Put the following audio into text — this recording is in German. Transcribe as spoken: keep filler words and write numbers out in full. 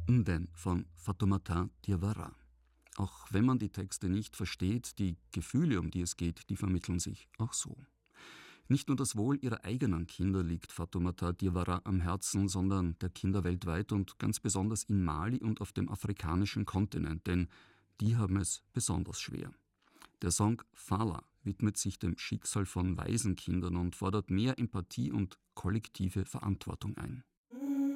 Nden von Fatoumata Diawara. Auch wenn man die Texte nicht versteht, die Gefühle, um die es geht, die vermitteln sich auch so. Nicht nur das Wohl ihrer eigenen Kinder liegt Fatoumata Diawara am Herzen, sondern der Kinder weltweit und ganz besonders in Mali und auf dem afrikanischen Kontinent, denn die haben es besonders schwer. Der Song Fala widmet sich dem Schicksal von Waisenkindern und fordert mehr Empathie und kollektive Verantwortung ein.